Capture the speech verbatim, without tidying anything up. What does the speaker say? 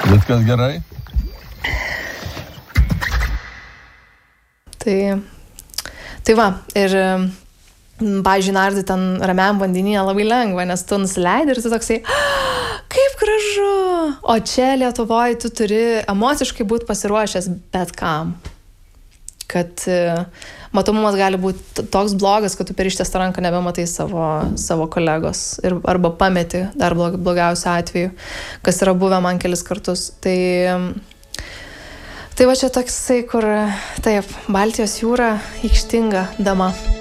Viskas gerai? Tai, tai va, ir pavyzdžiui, nardai ten ramiam vandenyje labai lengva, nes tu nusileidi ir tu toksai, kaip gražu. O čia Lietuvoje tu turi emociškai būti pasiruošęs bet kam. Kad matomumas gali būti toks blogas, kad tu per ištiestą ranką nebematai savo, savo kolegos ir, arba pameti dar blog, blogiausiu atveju, kas yra buvę man kelis kartus. Tai, tai va čia toksai, kur taip, Baltijos jūra aikštinga dama.